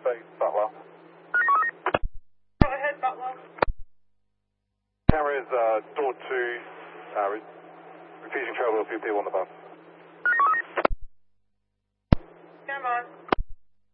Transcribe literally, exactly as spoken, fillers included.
base, Butler. Go ahead, Butler. Camera is uh, door two, uh, refusing travel with a few people on the bus.